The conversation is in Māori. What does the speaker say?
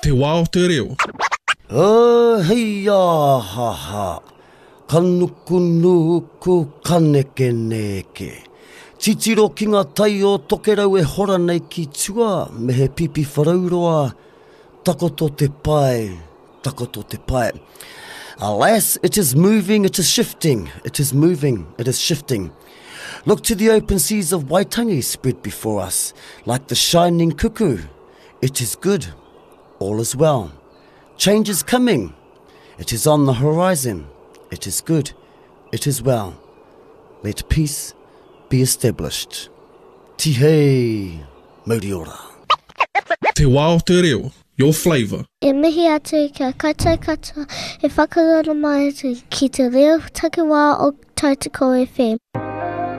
Te wā o te reo. Hei ha ha. Kanuku kaneke neke. Titiro ki ngā tai o tokerau e hora nei ki tua, me he pipi wharauroa, takoto te pai, takoto te pai. Alas, it is moving, it is shifting, it is moving, it is shifting. Look to the open seas of Waitangi spread before us, like the shining cuckoo. It is good, all is well. Change is coming, it is on the horizon. It is good, it is well. Let peace be established. Tihei, Mauri ora. Te wā o te reo, your flavour. E mihi atu kia koutou katoa, e whakarara mai atu ki te reo takiwā o Tautoko FM.